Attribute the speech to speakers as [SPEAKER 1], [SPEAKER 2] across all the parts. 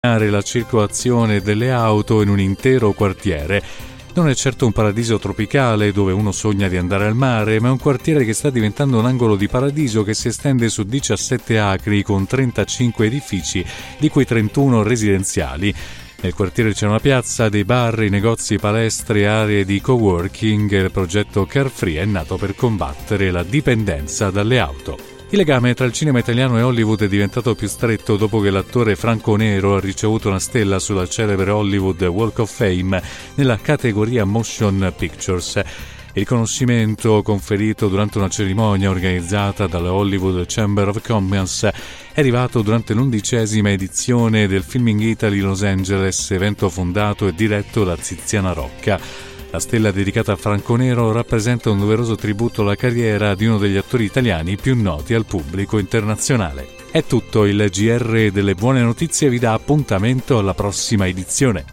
[SPEAKER 1] la circolazione delle auto in un intero quartiere. Non è certo un paradiso tropicale dove uno sogna di andare al mare, ma è un quartiere che sta diventando un angolo di paradiso che si estende su 17 acri con 35 edifici, di cui 31 residenziali. Nel quartiere c'è una piazza, dei bar, i negozi, palestre, aree di coworking. Il progetto Carefree è nato per combattere la dipendenza dalle auto. Il legame tra il cinema italiano e Hollywood è diventato più stretto dopo che l'attore Franco Nero ha ricevuto una stella sulla celebre Hollywood Walk of Fame nella categoria Motion Pictures. Il riconoscimento, conferito durante una cerimonia organizzata dalla Hollywood Chamber of Commerce, è arrivato durante l'11ª edizione del Filming Italy Los Angeles, evento fondato e diretto da Tiziana Rocca. La stella dedicata a Franco Nero rappresenta un doveroso tributo alla carriera di uno degli attori italiani più noti al pubblico internazionale. È tutto, il GR delle buone notizie vi dà appuntamento alla prossima edizione.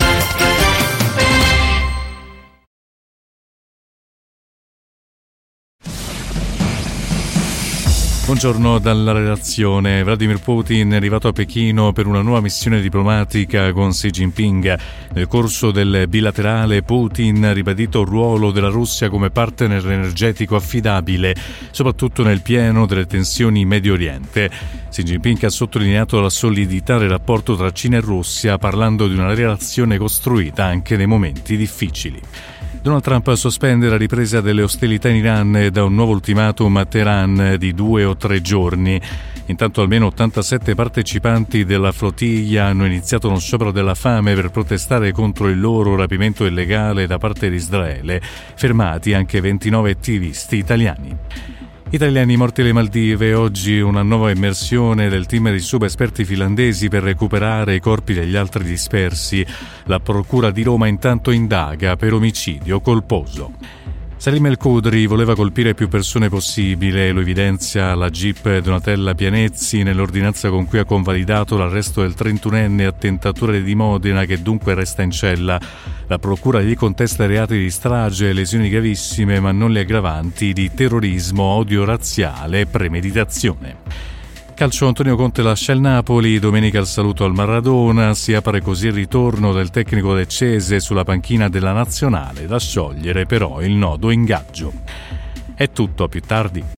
[SPEAKER 1] Buongiorno dalla redazione. Vladimir Putin è arrivato a Pechino per una nuova missione diplomatica con Xi Jinping. Nel corso del bilaterale, Putin ha ribadito il ruolo della Russia come partner energetico affidabile, soprattutto nel pieno delle tensioni in Medio Oriente. Xi Jinping ha sottolineato la solidità del rapporto tra Cina e Russia, parlando di una relazione costruita anche nei momenti difficili. Donald Trump sospende la ripresa delle ostilità in Iran e dà un nuovo ultimatum a Teheran di 2 o 3 giorni. Intanto almeno 87 partecipanti della flottiglia hanno iniziato uno sciopero della fame per protestare contro il loro rapimento illegale da parte di Israele, fermati anche 29 attivisti italiani. Italiani morti alle Maldive, oggi una nuova immersione del team di subesperti finlandesi per recuperare i corpi degli altri dispersi. La procura di Roma intanto indaga per omicidio colposo. Salim El Khudri voleva colpire più persone possibile, lo evidenzia la GIP Donatella Pianezzi nell'ordinanza con cui ha convalidato l'arresto del 31enne attentatore di Modena che dunque resta in cella. La procura gli contesta reati di strage e lesioni gravissime ma non le aggravanti di terrorismo, odio razziale e premeditazione. Calcio, Antonio Conte lascia il Napoli, domenica il saluto al Maradona, si apre così il ritorno del tecnico leccese sulla panchina della nazionale, da sciogliere però il nodo ingaggio. È tutto, a più tardi.